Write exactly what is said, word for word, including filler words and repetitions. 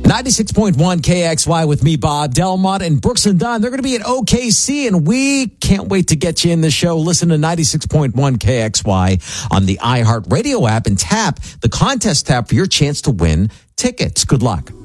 ninety-six point one K X Y with me, Bob Delmont, and Brooks and Dunn. They're going to be at O K C, and we can't wait to get you in the show. Listen to ninety-six point one K X Y on the iHeartRadio app and tap the contest tab for your chance to win tickets. Good luck.